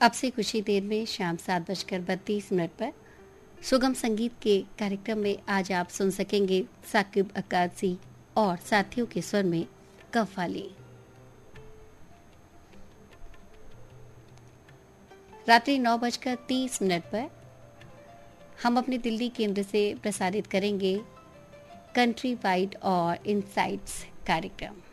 अब से कुछ ही देर में शाम 7:32 पर सुगम संगीत के कार्यक्रम में आज आप सुन सकेंगे साकिब अक्कासी और साथियों के स्वर में कव्वाली। रात्रि 9:30 पर हम अपने दिल्ली केंद्र से प्रसारित करेंगे कंट्री वाइड और इनसाइट्स कार्यक्रम।